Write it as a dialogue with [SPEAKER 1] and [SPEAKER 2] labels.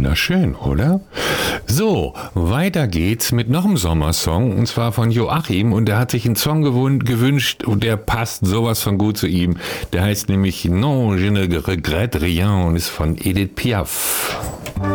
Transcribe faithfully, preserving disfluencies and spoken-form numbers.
[SPEAKER 1] Wunderschön, oder? So, weiter geht's mit noch einem Sommersong, und zwar von Joachim, und der hat sich einen Song gewün- gewünscht und der passt sowas von gut zu ihm. Der heißt nämlich Non, je ne regrette rien und ist von Edith Piaf.